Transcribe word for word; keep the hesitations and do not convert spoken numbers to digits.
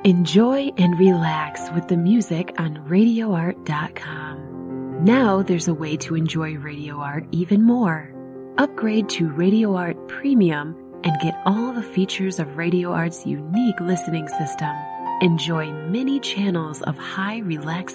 Enjoy and relax with the music on radio art dot com. Now there's a way to enjoy Radio Art even more. Upgrade to Radio Art Premium and get all the features of Radio Art's unique listening system. Enjoy many channels of high relaxation